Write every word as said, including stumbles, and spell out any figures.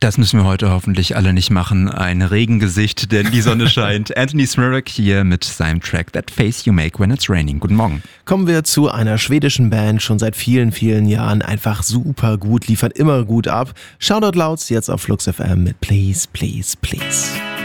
Das müssen wir heute hoffentlich alle nicht machen. Ein Regengesicht, denn die Sonne scheint. Anthony Smirek hier mit seinem Track That Face You Make When It's Raining. Guten Morgen. Kommen wir zu einer schwedischen Band, schon seit vielen, vielen Jahren einfach super gut, liefern immer gut ab. Shoutout Louds jetzt auf Flux F M mit Please, Please, Please.